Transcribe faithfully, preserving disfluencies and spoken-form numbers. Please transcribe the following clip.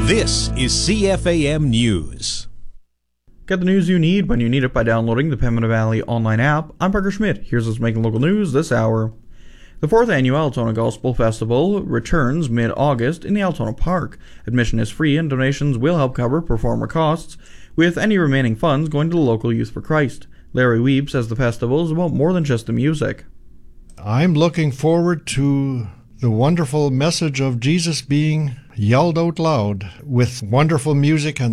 This is C F A M News. Get the news you need when you need it by downloading the Pembina Valley online app. I'm Parker Schmidt. Here's what's making local news this hour. The fourth annual Altona Gospel Festival returns mid-August in the Altona Park. Admission is free and donations will help cover performer costs, with any remaining funds going to the local Youth for Christ. Larry Weeb says the festival is about more than just the music. I'm looking forward to the wonderful message of Jesus being yelled out loud with wonderful music and